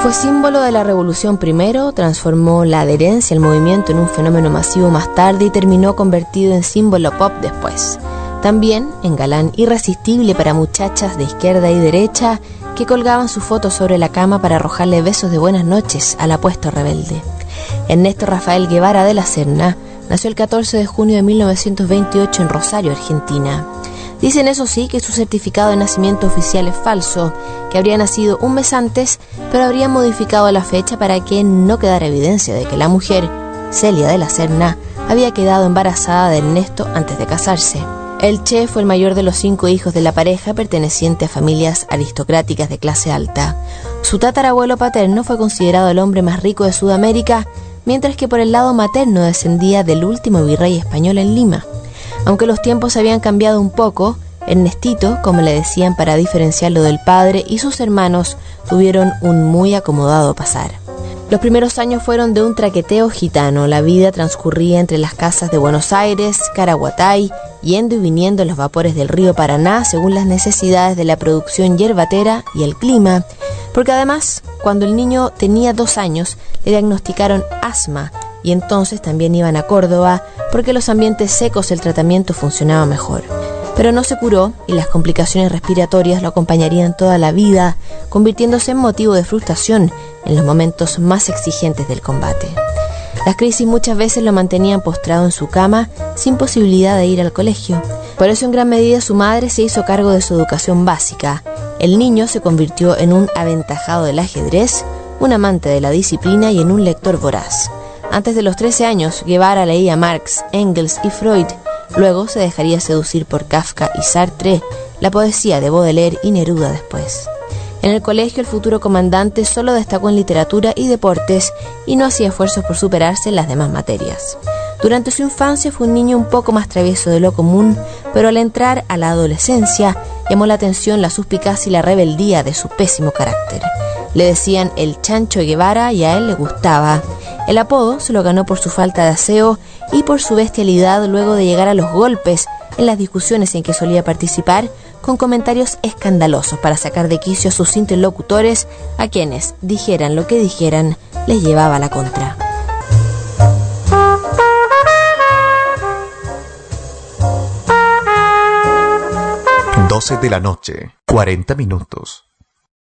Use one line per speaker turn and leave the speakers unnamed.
Fue símbolo de la revolución primero, transformó la adherencia al movimiento en un fenómeno masivo más tarde y terminó convertido en símbolo pop después. También en galán irresistible para muchachas de izquierda y derecha que colgaban sus fotos sobre la cama para arrojarle besos de buenas noches al apuesto rebelde. Ernesto Rafael Guevara de la Serna nació el 14 de junio de 1928 en Rosario, Argentina. Dicen, eso sí, que su certificado de nacimiento oficial es falso, que habría nacido un mes antes, pero habría modificado la fecha para que no quedara evidencia de que la mujer, Celia de la Serna, había quedado embarazada de Ernesto antes de casarse. El Che fue el mayor de los 5 hijos de la pareja, perteneciente a familias aristocráticas de clase alta. Su tatarabuelo paterno fue considerado el hombre más rico de Sudamérica, mientras que por el lado materno descendía del último virrey español en Lima. Aunque los tiempos habían cambiado un poco, Ernestito, como le decían para diferenciarlo del padre, y sus hermanos tuvieron un muy acomodado pasar. Los primeros años fueron de un traqueteo gitano. La vida transcurría entre las casas de Buenos Aires, Caraguatay, yendo y viniendo en los vapores del río Paraná según las necesidades de la producción yerbatera y el clima, porque además, cuando el niño tenía 2 años, le diagnosticaron asma, y entonces también iban a Córdoba, porque en los ambientes secos el tratamiento funcionaba mejor. Pero no se curó y las complicaciones respiratorias lo acompañarían toda la vida, convirtiéndose en motivo de frustración en los momentos más exigentes del combate. Las crisis muchas veces lo mantenían postrado en su cama, sin posibilidad de ir al colegio. Por eso en gran medida su madre se hizo cargo de su educación básica. El niño se convirtió en un aventajado del ajedrez, un amante de la disciplina y en un lector voraz. Antes de los 13 años, Guevara leía Marx, Engels y Freud. Luego se dejaría seducir por Kafka y Sartre, la poesía de Baudelaire y Neruda después. En el colegio, el futuro comandante solo destacó en literatura y deportes y no hacía esfuerzos por superarse en las demás materias. Durante su infancia fue un niño un poco más travieso de lo común, pero al entrar a la adolescencia llamó la atención la suspicacia y la rebeldía de su pésimo carácter. Le decían el Chancho Guevara y a él le gustaba. El apodo se lo ganó por su falta de aseo y por su bestialidad luego de llegar a los golpes en las discusiones en que solía participar, con comentarios escandalosos para sacar de quicio a sus interlocutores, a quienes, dijeran lo que dijeran, les llevaba la contra.
12 de la noche, 40 minutos.